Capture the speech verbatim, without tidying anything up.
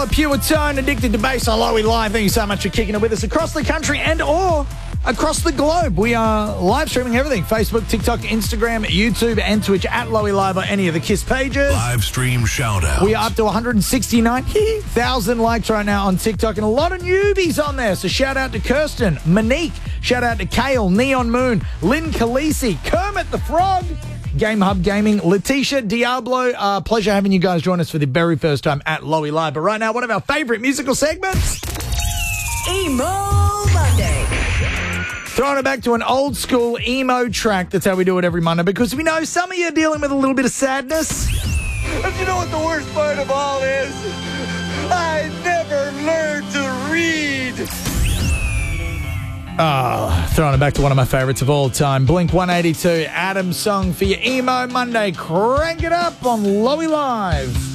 Pure Tone, Addicted to Bass on Lowy Live. Thank you so much for kicking it with us across the country and or across the globe. We are live streaming everything. Facebook, TikTok, Instagram, YouTube, and Twitch at Lowy Live or any of the KISS pages. Live stream shout-outs. We are up to one hundred sixty-nine thousand likes right now on TikTok and a lot of newbies on there. So shout out to Kirsten, Monique, shout out to Kale, Neon Moon, Lynn Khaleesi, Kermit the Frog, Game Hub Gaming, Letitia, Diablo. Uh, pleasure having you guys join us for the very first time at Lowy Live. But right now, one of our favourite musical segments. Emo Monday. Throwing it back to an old school emo track. That's how we do it every Monday because we know some of you are dealing with a little bit of sadness. But you know what the worst part of all is? I never learned to read. Oh, throwing it back to one of my favourites of all time. Blink one eighty-two, Adam's song for your Emo Monday. Crank it up on Lowy Live.